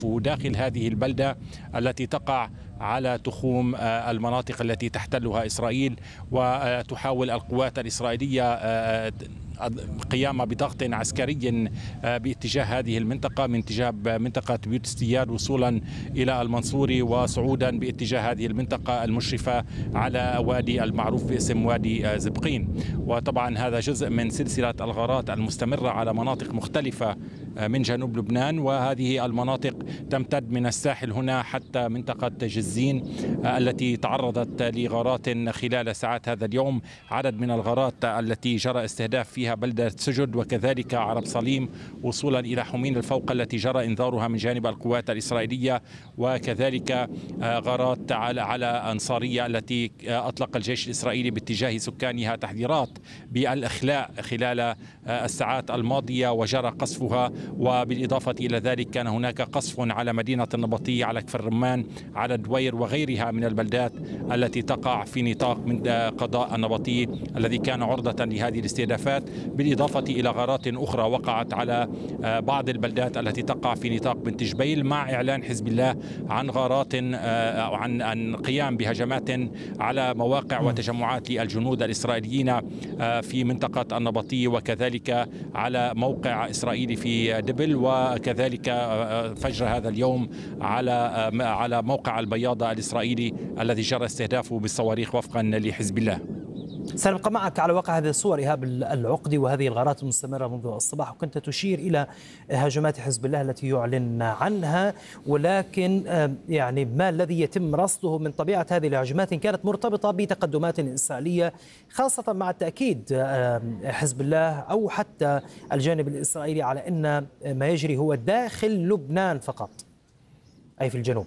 داخل هذه البلدة التي تقع على تخوم المناطق التي تحتلها إسرائيل، وتحاول القوات الإسرائيلية قيام بضغط عسكري باتجاه هذه المنطقة من اتجاه منطقة بيوت استياد وصولا إلى المنصوري وصعودا باتجاه هذه المنطقة المشرفة على وادي المعروف باسم وادي زبقين. وطبعا هذا جزء من سلسلة الغارات المستمرة على مناطق مختلفة من جنوب لبنان، وهذه المناطق تمتد من الساحل هنا حتى منطقة جزين التي تعرضت لغارات خلال ساعات هذا اليوم. عدد من الغارات التي جرى استهداف فيها بلدة سجد وكذلك عرب صليم وصولا إلى حمين الفوق التي جرى إنذارها من جانب القوات الإسرائيلية، وكذلك غارات على أنصارية التي أطلق الجيش الإسرائيلي باتجاه سكانها تحذيرات بالإخلاء خلال الساعات الماضية وجرى قصفها. وبالإضافة إلى ذلك كان هناك قصف على مدينة النبطية، على كفر الرمان، على دوير وغيرها من البلدات التي تقع في نطاق من قضاء النبطي الذي كان عرضة لهذه الاستهدافات، بالإضافة إلى غارات أخرى وقعت على بعض البلدات التي تقع في نطاق بنت جبيل، مع إعلان حزب الله عن غارات عن قيام بهجمات على مواقع وتجمعات للجنود الإسرائيليين في منطقة النبطي، وكذلك على موقع إسرائيلي في دبل، وكذلك فجر هذا اليوم على موقع البياضة الإسرائيلي الذي جرى استهدافه بالصواريخ وفقا لحزب الله. سنبقى معك على واقع هذه الصور إيهاب العقدي وهذه الغارات المستمرة منذ الصباح، وكنت تشير إلى هجمات حزب الله التي يعلن عنها، ولكن يعني ما الذي يتم رصده من طبيعة هذه الهجمات إن كانت مرتبطة بتقدمات إسرائيلية، خاصة مع التأكيد حزب الله أو حتى الجانب الإسرائيلي على أن ما يجري هو داخل لبنان فقط أي في الجنوب؟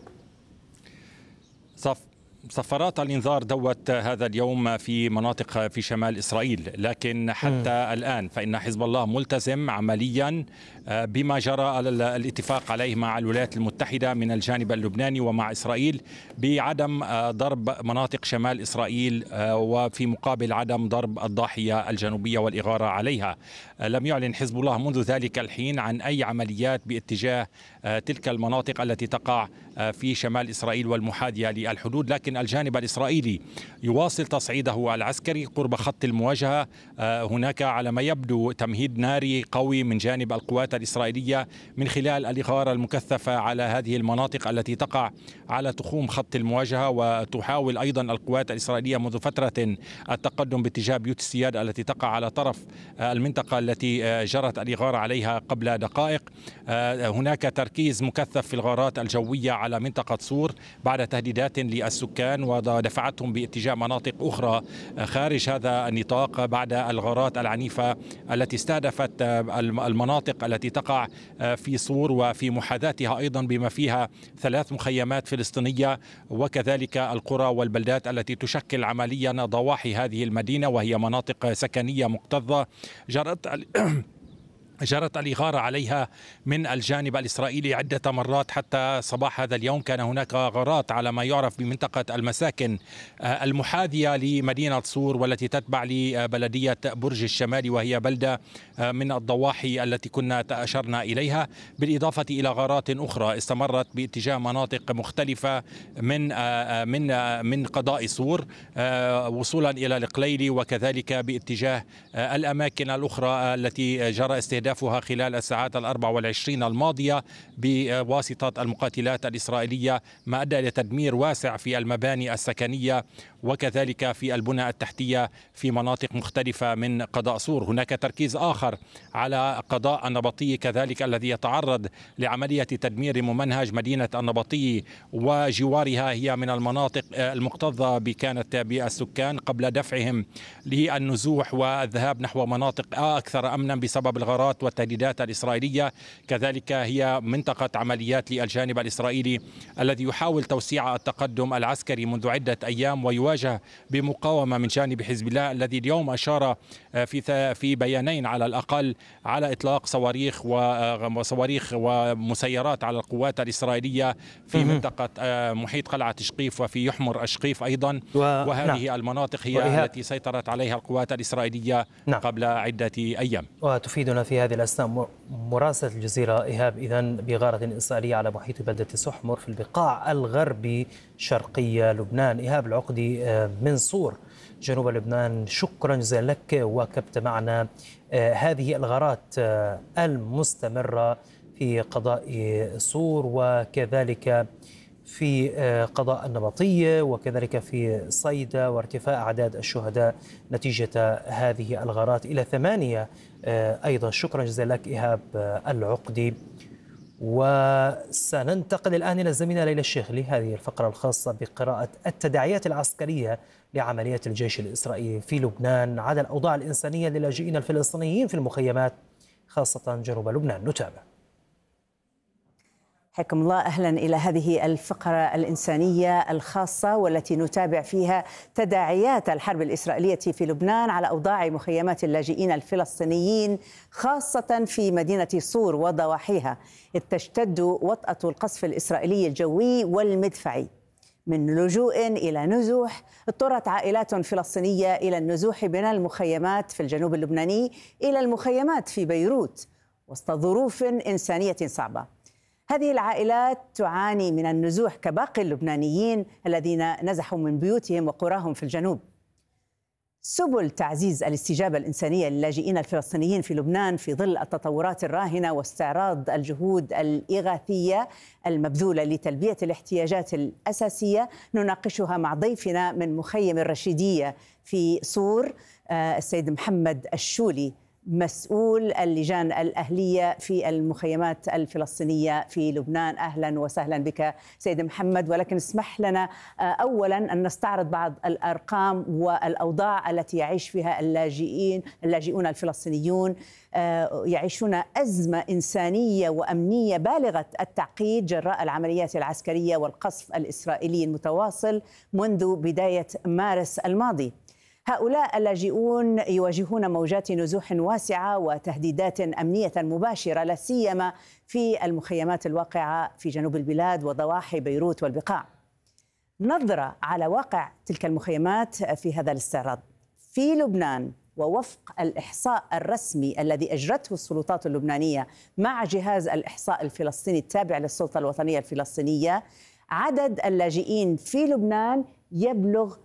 صفارات الإنذار دوت هذا اليوم في مناطق في شمال إسرائيل، لكن حتى الآن فإن حزب الله ملتزم عمليا بما جرى الاتفاق عليه مع الولايات المتحدة من الجانب اللبناني ومع إسرائيل بعدم ضرب مناطق شمال إسرائيل، وفي مقابل عدم ضرب الضاحية الجنوبية والإغارة عليها. لم يعلن حزب الله منذ ذلك الحين عن أي عمليات باتجاه تلك المناطق التي تقع في شمال إسرائيل والمحاذية للحدود، لكن الجانب الإسرائيلي يواصل تصعيده العسكري قرب خط المواجهة. هناك على ما يبدو تمهيد ناري قوي من جانب القوات الإسرائيلية من خلال الإغارة المكثفة على هذه المناطق التي تقع على تخوم خط المواجهة. وتحاول أيضا القوات الإسرائيلية منذ فترة التقدم باتجاه بيوت السياد التي تقع على طرف المنطقة التي جرت الإغارة عليها قبل دقائق. هناك تركيز مكثف في الغارات الجوية على منطقة صور بعد تهديدات للسكان ودفعتهم باتجاه مناطق أخرى خارج هذا النطاق بعد الغارات العنيفة التي استهدفت المناطق التي تقع في صور وفي محاذاتها أيضا بما فيها 3 مخيمات فلسطينية، وكذلك القرى والبلدات التي تشكل عمليا ضواحي هذه المدينة وهي مناطق سكنية مكتظة جرت الإغارة عليها من الجانب الإسرائيلي عدة مرات. حتى صباح هذا اليوم كان هناك غارات على ما يعرف بمنطقة المساكن المحاذية لمدينة صور والتي تتبع لبلدية برج الشمالي، وهي بلدة من الضواحي التي كنا أشرنا إليها، بالإضافة إلى غارات أخرى استمرت باتجاه مناطق مختلفة من قضاء صور وصولا إلى القليلي، وكذلك باتجاه الأماكن الأخرى التي جرى استهدافها خلال الساعات 24 الماضية بواسطة المقاتلات الإسرائيلية، ما أدى إلى تدمير واسع في المباني السكنية وكذلك في البنى التحتية في مناطق مختلفة من قضاء صور. هناك تركيز آخر على قضاء النبطي كذلك الذي يتعرض لعملية تدمير ممنهج. مدينة النبطي وجوارها هي من المناطق المكتظة كانت بالسكان قبل دفعهم للنزوح والذهاب نحو مناطق أكثر أمنا بسبب الغارات والتهديدات الإسرائيلية. كذلك هي منطقة عمليات للجانب الإسرائيلي الذي يحاول توسيع التقدم العسكري منذ عدة أيام ويواجه بمقاومة من جانب حزب الله الذي اليوم أشار في بيانين على الأقل على إطلاق صواريخ ومسيرات على القوات الإسرائيلية في منطقة محيط قلعة شقيف وفي يحمر أشقيف أيضا، وهذه المناطق هي التي سيطرت عليها القوات الإسرائيلية قبل عدة أيام. وتفيدنا في هذه الأثناء مراسلة الجزيرة إيهاب إذن بغارة إسرائيلية على محيط بلدة سحمر في البقاع الغربي شرقي لبنان. إيهاب العقدي من صور جنوب لبنان، شكرا جزيلا لك، واكبت معنا هذه الغارات المستمرة في قضاء صور وكذلك في قضاء النبطية وكذلك في صيدا، وارتفاع أعداد الشهداء نتيجة هذه الغارات إلى 8 أيضا. شكرا جزيلا لك إيهاب العقدي. وسننتقل الآن إلى الزميلة ليلى الشيخ لهذه الفقرة الخاصة بقراءة التداعيات العسكرية لعمليات الجيش الإسرائيلي في لبنان على الأوضاع الإنسانية للاجئين الفلسطينيين في المخيمات خاصة جنوب لبنان. نتابع. حياكم الله، أهلا إلى هذه الفقرة الإنسانية الخاصة والتي نتابع فيها تداعيات الحرب الإسرائيلية في لبنان على أوضاع مخيمات اللاجئين الفلسطينيين خاصة في مدينة صور وضواحيها، إذ تشتد وطأة القصف الإسرائيلي الجوي والمدفعي. من لجوء إلى نزوح، اضطرت عائلات فلسطينية إلى النزوح من المخيمات في الجنوب اللبناني إلى المخيمات في بيروت وسط ظروف إنسانية صعبة. هذه العائلات تعاني من النزوح كباقي اللبنانيين الذين نزحوا من بيوتهم وقراهم في الجنوب. سبل تعزيز الاستجابة الإنسانية للاجئين الفلسطينيين في لبنان في ظل التطورات الراهنة واستعراض الجهود الإغاثية المبذولة لتلبية الاحتياجات الأساسية نناقشها مع ضيفنا من مخيم الرشيدية في صور، السيد محمد الشولي، مسؤول اللجان الأهلية في المخيمات الفلسطينية في لبنان. أهلا وسهلا بك سيد محمد، ولكن اسمح لنا أولا أن نستعرض بعض الأرقام والأوضاع التي يعيش فيها اللاجئون الفلسطينيون. يعيشون أزمة إنسانية وأمنية بالغة التعقيد جراء العمليات العسكرية والقصف الإسرائيلي المتواصل منذ بداية مارس الماضي. هؤلاء اللاجئون يواجهون موجات نزوح واسعة وتهديدات أمنية مباشرة، لا سيما في المخيمات الواقعة في جنوب البلاد وضواحي بيروت والبقاع. نظرة على واقع تلك المخيمات في هذا الاستعراض. في لبنان، ووفق الإحصاء الرسمي الذي أجرته السلطات اللبنانية مع جهاز الإحصاء الفلسطيني التابع للسلطة الوطنية الفلسطينية، عدد اللاجئين في لبنان يبلغ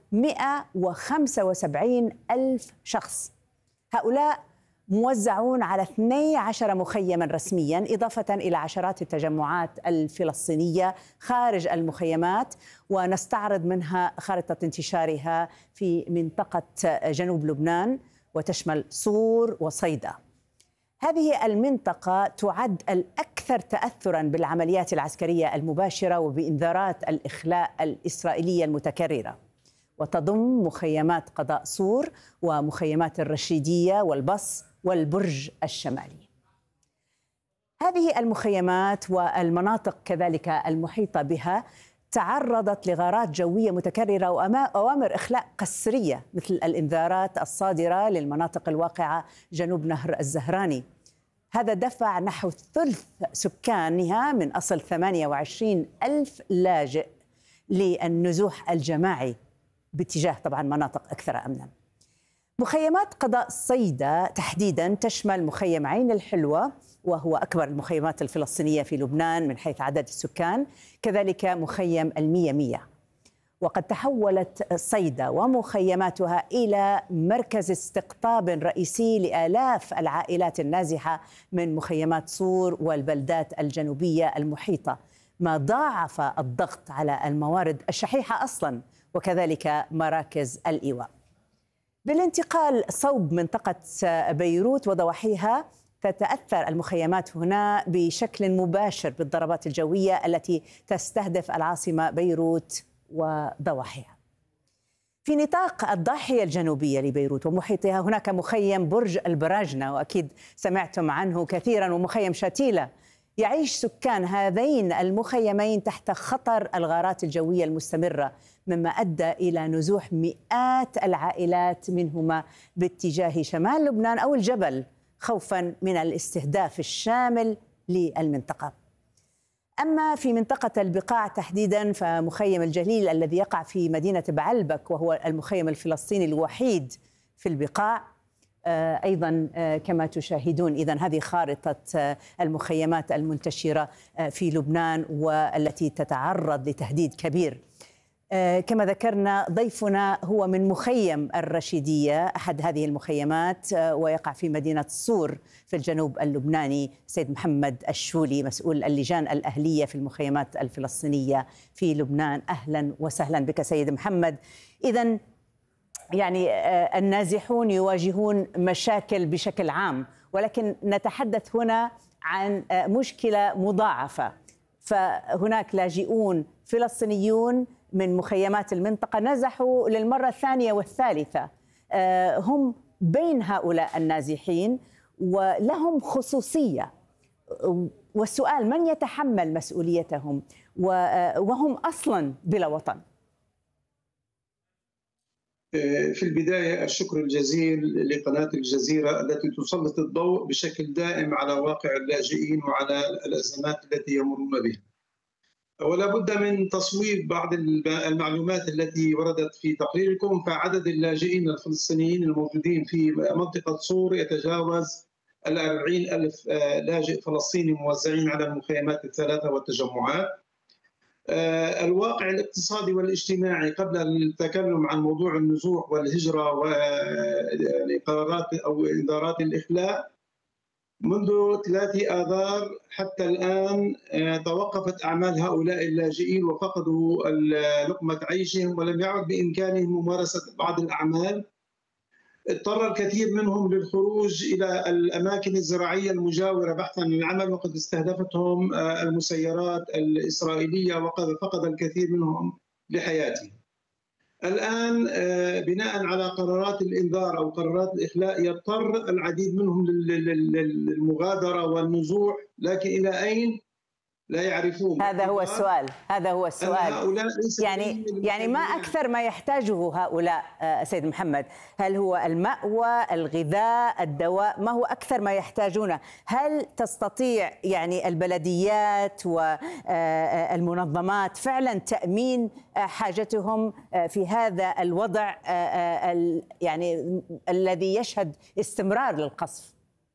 175 ألف شخص. هؤلاء موزعون على 12 مخيما رسميا، إضافة إلى عشرات التجمعات الفلسطينية خارج المخيمات، ونستعرض منها خارطة انتشارها في منطقة جنوب لبنان وتشمل صور وصيدا. هذه المنطقة تعد الأكثر تأثراً بالعمليات العسكرية المباشرة وبإنذارات الإخلاء الإسرائيلية المتكررة، وتضم مخيمات قضاء صور ومخيمات الرشيدية والبص والبرج الشمالي. هذه المخيمات والمناطق كذلك المحيطة بها تعرضت لغارات جوية متكررة وأوامر إخلاء قسرية، مثل الإنذارات الصادرة للمناطق الواقعة جنوب نهر الزهراني. هذا دفع نحو ثلث سكانها من أصل 28 ألف لاجئ للنزوح الجماعي باتجاه طبعا مناطق أكثر أمنا. مخيمات قضاء صيدا تحديدا تشمل مخيم عين الحلوة، وهو أكبر المخيمات الفلسطينية في لبنان من حيث عدد السكان، كذلك مخيم المية، وقد تحولت صيدا ومخيماتها إلى مركز استقطاب رئيسي لآلاف العائلات النازحة من مخيمات صور والبلدات الجنوبية المحيطة، ما ضاعف الضغط على الموارد الشحيحة أصلا وكذلك مراكز الإيواء. بالانتقال صوب منطقة بيروت وضواحيها، تتأثر المخيمات هنا بشكل مباشر بالضربات الجوية التي تستهدف العاصمة بيروت وضواحيها. في نطاق الضاحية الجنوبية لبيروت ومحيطها هناك مخيم برج البراجنة، وأكيد سمعتم عنه كثيرا، ومخيم شاتيلة. يعيش سكان هذين المخيمين تحت خطر الغارات الجوية المستمرة، مما أدى إلى نزوح مئات العائلات منهما باتجاه شمال لبنان أو الجبل، خوفا من الاستهداف الشامل للمنطقة. أما في منطقة البقاع تحديدا، فمخيم الجليل الذي يقع في مدينة بعلبك وهو المخيم الفلسطيني الوحيد في البقاع، أيضا كما تشاهدون. إذن هذه خارطة المخيمات المنتشرة في لبنان والتي تتعرض لتهديد كبير. كما ذكرنا ضيفنا هو من مخيم الرشيدية، أحد هذه المخيمات، ويقع في مدينة صور في الجنوب اللبناني. سيد محمد الشولي مسؤول اللجان الأهلية في المخيمات الفلسطينية في لبنان. أهلا وسهلا بك سيد محمد. إذن يعني النازحون يواجهون مشاكل بشكل عام، ولكن نتحدث هنا عن مشكلة مضاعفة. فهناك لاجئون فلسطينيون من مخيمات المنطقة نزحوا للمرة الثانية والثالثة، هم بين هؤلاء النازحين ولهم خصوصية، والسؤال من يتحمل مسؤوليتهم وهم أصلا بلا وطن؟ في البداية الشكر الجزيل لقناة الجزيرة التي تسلط الضوء بشكل دائم على واقع اللاجئين وعلى الأزمات التي يمرون بها. ولا بد من تصويب بعض المعلومات التي وردت في تقريركم. فعدد اللاجئين الفلسطينيين الموجودين في منطقة صور يتجاوز 40,000 لاجئ فلسطيني موزعين على المخيمات الثلاثة والتجمعات. الواقع الاقتصادي والاجتماعي قبل التكلم عن موضوع النزوح والهجرة وقرارات أو إنذارات الإخلاء، منذ 3 آذار حتى الآن توقفت أعمال هؤلاء اللاجئين وفقدوا لقمة عيشهم، ولم يعد بإمكانهم ممارسة بعض الأعمال. اضطر الكثير منهم للخروج إلى الأماكن الزراعية المجاورة بحثا عن العمل، وقد استهدفتهم المسيرات الإسرائيلية وقد فقد الكثير منهم لحياتهم. الآن بناء على قرارات الإنذار أو قرارات الإخلاء يضطر العديد منهم للمغادرة والنزوح، لكن إلى أين لا يعرفون. هذا هو السؤال. يعني ما أكثر ما يحتاجه هؤلاء سيد محمد؟ هل هو المأوى، الغذاء، الدواء؟ ما هو أكثر ما يحتاجونه؟ هل تستطيع يعني البلديات والمنظمات فعلا تأمين حاجتهم في هذا الوضع يعني الذي يشهد استمرار للقصف؟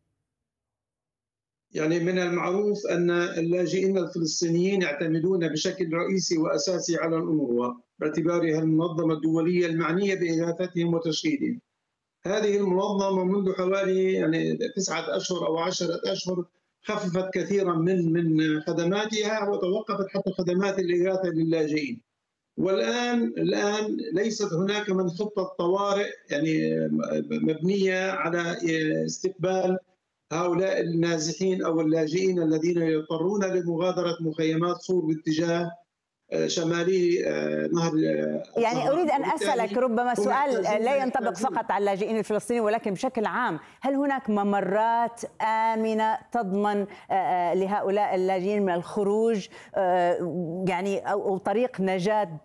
يعني من المعروف أن اللاجئين الفلسطينيين يعتمدون بشكل رئيسي وأساسي على الأونروا باعتبارها المنظمة الدولية المعنية بإغاثتهم وتشغيلهم. هذه المنظمة منذ حوالي 9 أشهر أو 10 أشهر خففت كثيرا من خدماتها وتوقفت حتى خدمات الإغاثة للاجئين. والآن ليست هناك من خطة طوارئ مبنية على استقبال هؤلاء النازحين أو اللاجئين الذين يضطرون لمغادرة مخيمات صور باتجاه شمالي نهر. يعني أريد أن أسألك ربما سؤال لا ينطبق فقط على اللاجئين الفلسطينيين ولكن بشكل عام، هل هناك ممرات آمنة تضمن لهؤلاء اللاجئين من الخروج أو طريق نجاة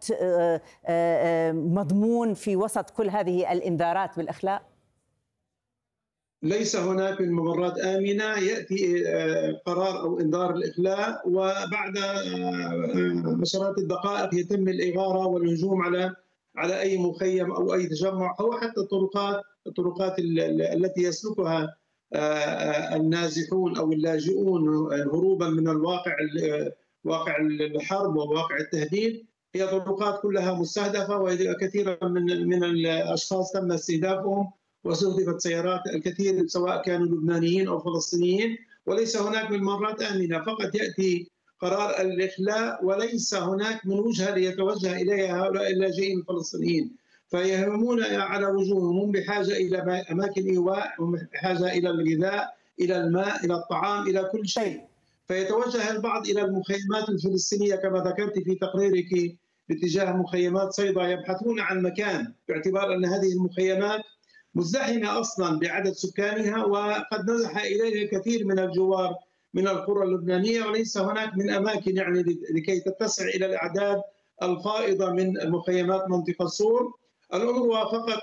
مضمون في وسط كل هذه الإنذارات بالإخلاء؟ ليس هناك من ممرات آمنة. يأتي قرار أو إنذار الإخلاء وبعد عشرات الدقائق يتم الإغارة والهجوم على أي مخيم أو أي تجمع أو حتى الطرقات التي يسلكها النازحون أو اللاجئون هروبا من واقع الحرب وواقع التهديد. هي طرقات كلها مستهدفة وكثيرا من الأشخاص تم استهدافهم واستهدفت سيارات الكثير سواء كانوا لبنانيين أو فلسطينيين. وليس هناك من ممرات آمنة، فقط يأتي قرار الإخلاء وليس هناك من وجهة ليتوجه إليها هؤلاء اللاجئين الفلسطينيين، فيهمون على وجوههم. هم بحاجة إلى أماكن إيواء، هم بحاجة إلى الغذاء، إلى الماء، إلى الطعام، إلى كل شيء. فيتوجه البعض إلى المخيمات الفلسطينية كما ذكرت في تقريرك باتجاه مخيمات صيدا، يبحثون عن مكان باعتبار أن هذه المخيمات مزدحمة أصلا بعدد سكانها وقد نزح إليها الكثير من الجوار من القرى اللبنانية، وليس هناك من أماكن لكي تتسع إلى الأعداد الفائضة من المخيمات منطقة صور. الأونروا فقط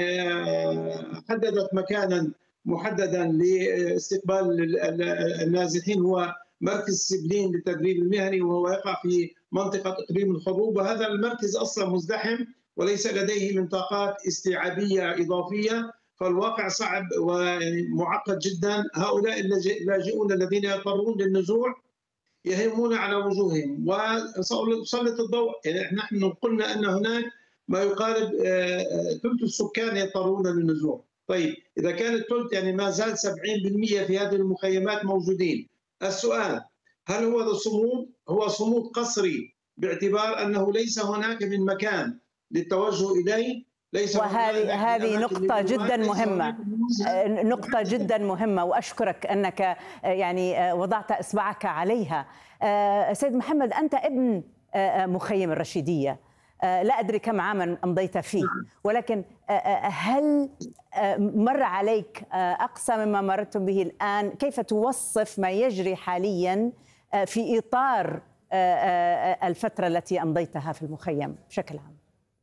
حددت مكانا محددا لاستقبال النازحين، هو مركز سبلين للتدريب المهني، وهو يقع في منطقة إقليم الخروب، وهذا المركز أصلا مزدحم وليس لديه من طاقات استيعابية إضافية. فالواقع صعب ومعقد جدا. هؤلاء اللاجئون الذين يضطرون للنزوح يهمون على وجوههم، وسأسلط الضوء. يعني نحن قلنا أن هناك ما يقارب ثلث السكان يضطرون للنزوح. طيب إذا كان الثلث يعني ما زال 70% في هذه المخيمات موجودين، السؤال هل هو صمود؟ هو صمود قسري باعتبار أنه ليس هناك من مكان للتوجه إليه. وهذه نقطة جدا مهمة، نقطة جدا مهمة، وأشكرك أنك يعني وضعت إصبعك عليها. سيد محمد، أنت ابن مخيم الرشيدية، لا أدري كم عاما أمضيت فيه، ولكن هل مر عليك أقصى مما مررتم به الآن؟ كيف توصف ما يجري حاليا في إطار الفترة التي أمضيتها في المخيم بشكل عام؟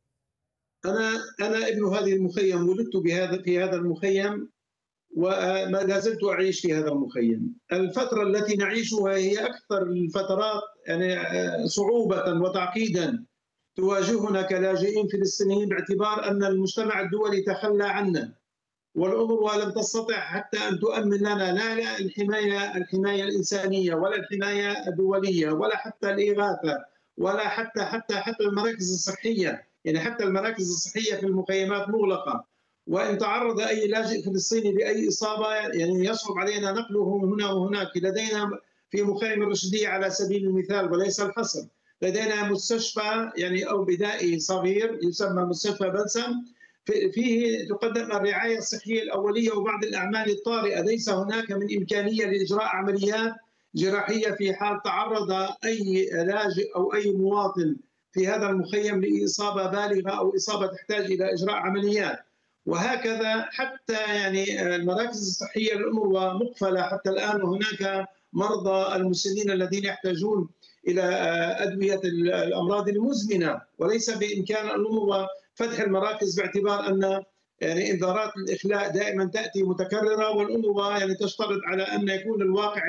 أنا ابن هذه المخيم، ولدت في هذا المخيم وما لا زلت أعيش في هذا المخيم. الفترة التي نعيشها هي أكثر الفترات يعني صعوبة وتعقيدا تواجهنا كلاجئين فلسطينيين، باعتبار أن المجتمع الدولي تخلى عنا، والأونروا لم تستطع حتى أن تؤمن لنا لا الحماية الإنسانية ولا الحماية الدولية ولا حتى الإغاثة ولا حتى المراكز الصحية. يعني حتى المراكز الصحية في المخيمات مغلقة، وإن تعرض أي لاجئ فلسطيني بأي إصابة يعني يصعب علينا نقله من هنا وهناك. لدينا في مخيم الرشيدية على سبيل المثال وليس الحصر، لدينا مستشفى يعني أو بدائي صغير يسمى مستشفى بلسم، فيه تقدم الرعاية الصحية الأولية وبعض الأعمال الطارئة. ليس هناك من إمكانية لإجراء عمليات جراحية في حال تعرض أي لاجئ أو أي مواطن في هذا المخيم لإصابة بالغة أو إصابة تحتاج إلى إجراء عمليات. وهكذا حتى يعني المراكز الصحية للأونروا مقفلة حتى الآن، وهناك مرضى المسنين الذين يحتاجون إلى أدوية الأمراض المزمنة، وليس بإمكان الأونروا فتح المراكز باعتبار أن يعني إنذارات الإخلاء دائما تأتي متكررة، والأونروا يعني تشترط على أن يكون الواقع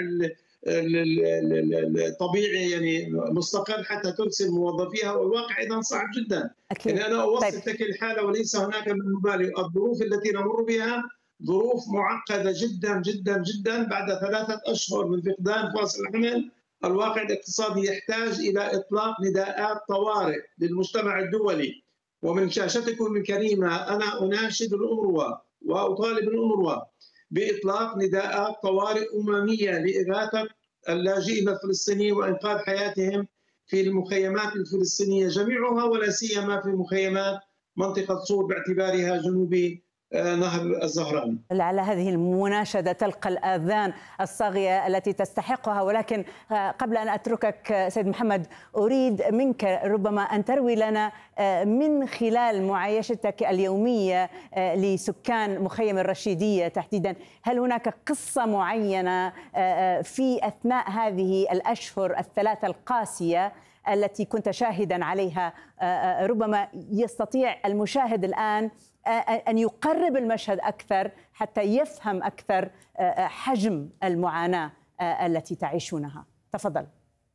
الطبيعي يعني مستقر حتى ترسل موظفيها، والواقع ايضا صعب جدا. يعني انا اوصف لك الحاله وليس هناك من مبالغ. الظروف التي نمر بها ظروف معقده جدا جدا جدا. بعد 3 أشهر من فقدان فرص العمل، الواقع الاقتصادي يحتاج الى اطلاق نداءات طوارئ للمجتمع الدولي. ومن شاشتكم الكريمه انا اناشد الأونروا واطالب الأونروا بإطلاق نداءات طوارئ أممية لإغاثة اللاجئين الفلسطينيين وإنقاذ حياتهم في المخيمات الفلسطينية جميعها، ولا سيما في مخيمات منطقة صور باعتبارها جنوب نهر الزهران. لعل هذه المناشدة تلقى الآذان الصاغية التي تستحقها، ولكن قبل أن أتركك سيد محمد أريد منك ربما أن تروي لنا من خلال معايشتك اليومية لسكان مخيم الرشيدية تحديدا، هل هناك قصة معينة في أثناء هذه الأشهر 3 القاسية التي كنت شاهدا عليها ربما يستطيع المشاهد الآن أن يقرب المشهد أكثر حتى يفهم أكثر حجم المعاناة التي تعيشونها؟ تفضل.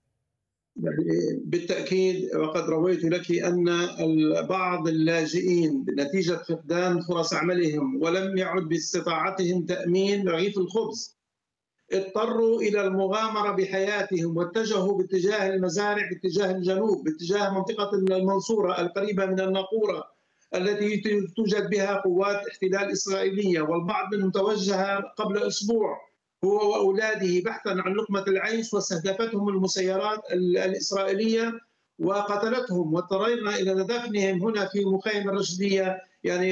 بالتأكيد، وقد رويت لك أن بعض اللاجئين نتيجة فقدان فرص عملهم ولم يعد باستطاعتهم تأمين رغيف الخبز اضطروا إلى المغامرة بحياتهم، واتجهوا باتجاه المزارع، باتجاه الجنوب، باتجاه منطقة المنصورة القريبة من الناقورة التي توجد بها قوات احتلال إسرائيلية، والبعض منهم توجه قبل أسبوع هو وأولاده بحثا عن لقمة العيش، واستهدفتهم المسيرات الإسرائيلية وقتلتهم، واضطرينا إلى دفنهم هنا في مخيم الرشيدية يعني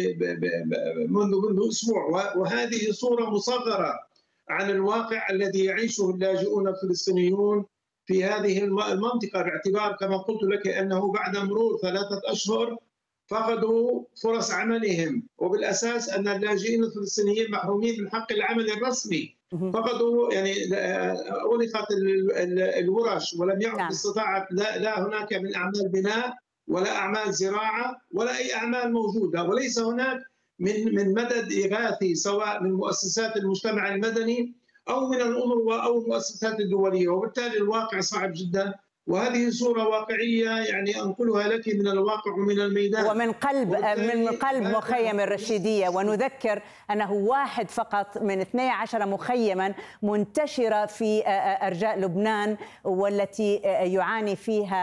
منذ أسبوع. وهذه صورة مصغرة عن الواقع الذي يعيشه اللاجئون الفلسطينيون في هذه المنطقة، باعتبار كما قلت لك أنه بعد مرور 3 أشهر فقدوا فرص عملهم، وبالأساس أن اللاجئين الفلسطينيين محرومين من حق العمل الرسمي. فقدوا يعني أغلقت الورش ولم يعد باستطاعة لا هناك من أعمال بناء ولا أعمال زراعة ولا أي أعمال موجودة، وليس هناك من مدد إغاثي سواء من مؤسسات المجتمع المدني أو من الأونروا أو المؤسسات الدولية، وبالتالي الواقع صعب جدا. وهذه صورة واقعية يعني أنقلها لك من الواقع ومن الميدان ومن قلب مخيم الرشيدية. ونذكر أنه واحد فقط من 12 مخيما منتشرة في أرجاء لبنان والتي يعاني فيها